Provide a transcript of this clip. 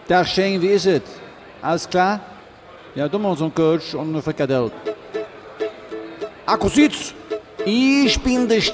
Tag Shane, wie ist es? Alles klar? Ja, du machst einen Coach und eine Frikadelle. Akkusitz! Ich bin der